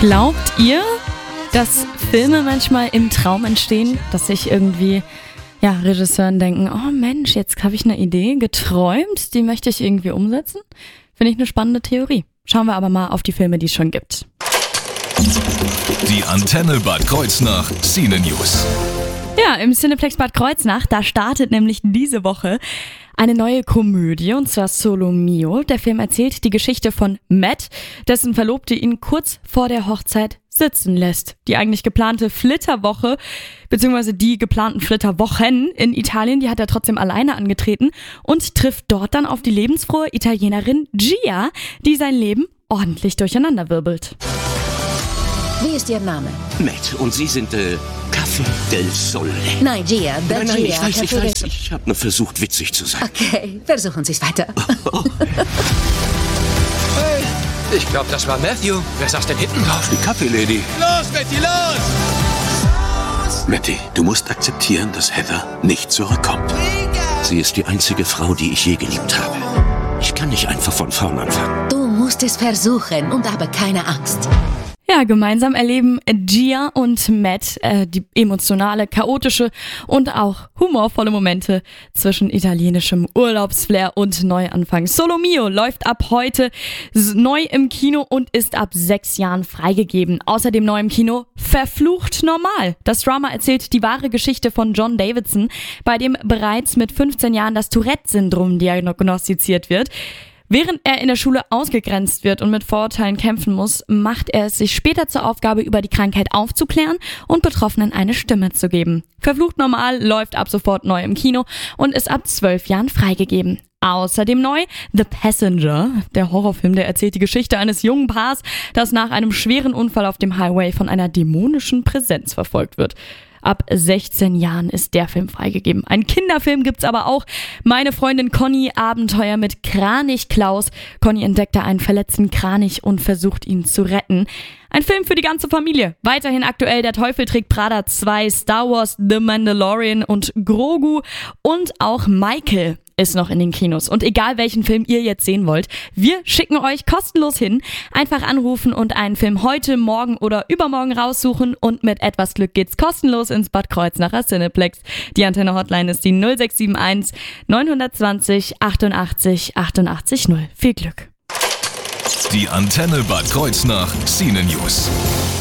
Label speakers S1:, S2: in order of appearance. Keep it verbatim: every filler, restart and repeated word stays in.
S1: Glaubt ihr, dass Filme manchmal im Traum entstehen, dass sich irgendwie ja, Regisseuren denken, oh Mensch, jetzt habe ich eine Idee geträumt, die möchte ich irgendwie umsetzen? Finde ich eine spannende Theorie. Schauen wir aber mal auf die Filme, die es schon gibt.
S2: Die Antenne Bad Kreuznach Cine News.
S1: Ja, im Cineplex Bad Kreuznach, da startet nämlich diese Woche eine neue Komödie, und zwar Solo Mio. Der Film erzählt die Geschichte von Matt, dessen Verlobte ihn kurz vor der Hochzeit sitzen lässt. Die eigentlich geplante Flitterwoche, beziehungsweise die geplanten Flitterwochen in Italien, die hat er trotzdem alleine angetreten und trifft dort dann auf die lebensfrohe Italienerin Gia, die sein Leben ordentlich durcheinanderwirbelt.
S3: Wie ist Ihr Name?
S4: Matt, und Sie sind, äh, Café del Sole.
S3: Nein, Gia, der
S4: Nein, nein,
S3: Gia.
S4: ich weiß, ich
S3: Café del-
S4: weiß. Ich habe nur versucht, witzig zu sein.
S3: Okay, versuchen Sie es weiter.
S5: Hey, ich glaube, das war Matthew. Wer saß denn hinten drauf?
S4: Die Kaffeelady.
S5: Los, Betty, los!
S4: Matty, du musst akzeptieren, dass Heather nicht zurückkommt. Sie ist die einzige Frau, die ich je geliebt habe. Ich kann nicht einfach von vorn anfangen.
S3: Du musst es versuchen und habe keine Angst.
S1: Ja, gemeinsam erleben Gia und Matt äh, die emotionale, chaotische und auch humorvolle Momente zwischen italienischem Urlaubsflair und Neuanfang. Solo Mio läuft ab heute neu im Kino und ist ab sechs Jahren freigegeben. Außerdem neu im Kino Verflucht normal. Das Drama erzählt die wahre Geschichte von John Davidson, bei dem bereits mit fünfzehn Jahren das Tourette-Syndrom diagnostiziert wird. Während er in der Schule ausgegrenzt wird und mit Vorurteilen kämpfen muss, macht er es sich später zur Aufgabe, über die Krankheit aufzuklären und Betroffenen eine Stimme zu geben. Verflucht normal läuft ab sofort neu im Kino und ist ab zwölf Jahren freigegeben. Außerdem neu The Passenger, der Horrorfilm, der erzählt die Geschichte eines jungen Paars, das nach einem schweren Unfall auf dem Highway von einer dämonischen Präsenz verfolgt wird. Ab sechzehn Jahren ist der Film freigegeben. Ein Kinderfilm gibt's aber auch. Meine Freundin Conny, Abenteuer mit Kranich Klaus. Conny entdeckt einen verletzten Kranich und versucht ihn zu retten. Ein Film für die ganze Familie. Weiterhin aktuell Der Teufel trägt Prada zwei, Star Wars, The Mandalorian und Grogu und auch Michael ist noch in den Kinos. Und egal welchen Film ihr jetzt sehen wollt, wir schicken euch kostenlos hin. Einfach anrufen und einen Film heute, morgen oder übermorgen raussuchen und mit etwas Glück geht's kostenlos ins Bad Kreuznacher Cineplex. Die Antenne-Hotline ist die null sechs sieben eins neun zwei null achtundachtzig achtundachtzig null. Viel Glück!
S2: Die Antenne Bad Kreuznach Cine News.